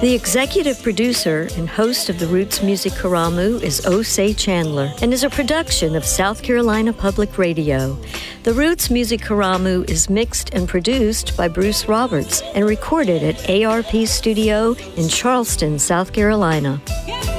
The executive producer and host of the Roots Music Karamu is Osei Chandler and is a production of South Carolina Public Radio. The Roots Music Karamu is mixed and produced by Bruce Roberts and recorded at ARP Studio in Charleston, South Carolina.